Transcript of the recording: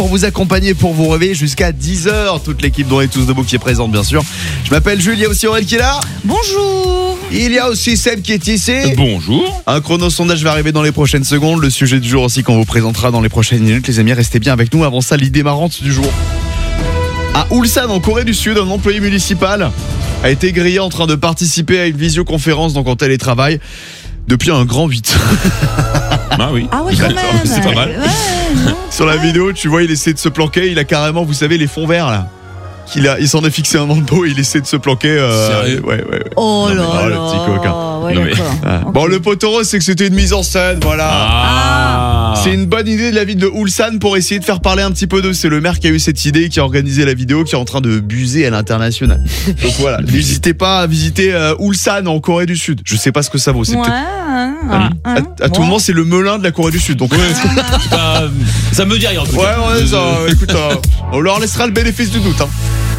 pour vous accompagner, pour vous réveiller jusqu'à 10h. Toute l'équipe dont est tous debout qui est présente, bien sûr. Je m'appelle Jules, il y a aussi Aurel qui est là. Bonjour. Il y a aussi Seb qui est ici. Bonjour. Un chrono sondage va arriver dans les prochaines secondes. Le sujet du jour aussi qu'on vous présentera dans les prochaines minutes. Les amis, restez bien avec nous. Avant ça, l'idée marrante du jour. À Ulsan, en Corée du Sud, un employé municipal a été grillé en train de participer à une visioconférence, donc en télétravail, depuis un grand 8. Ah oui. Ah ouais, quand même. C'est pas mal. Ouais, non. Sur la vidéo, tu vois, il essaie de se planquer. Il a carrément, vous savez, les fonds verts là. Il s'en est fixé un dans le dos et il essaie de se planquer. Sérieux ? Ouais. Oh Non, mais, là le là. petit coquin. Ouais, Non, mais- d'accord. Ah. Ok. Bon, le poteau, c'est que c'était une mise en scène, voilà. Ah. C'est une bonne idée de la ville de Ulsan pour essayer de faire parler un petit peu d'eux. C'est le maire qui a eu cette idée, qui a organisé la vidéo, qui est en train de buser à l'international. Donc voilà, n'hésitez pas à visiter Ulsan en Corée du Sud. Je sais pas ce que ça vaut. C'est Ouais, peut-être- à tout moment, c'est le Melun de la Corée du Sud. Donc Ça me dit rien en tout cas. ouais, ça, écoute, on leur laissera le bénéfice du doute.